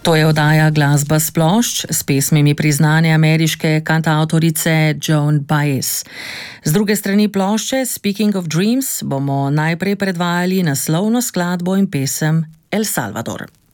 To je oddaja Glasba s plošč s pesmimi priznane ameriške kantavtorice Joan Baez. Z druge strani plošče Speaking of Dreams bomo najprej predvajali naslovno skladbo in pesem El Salvador.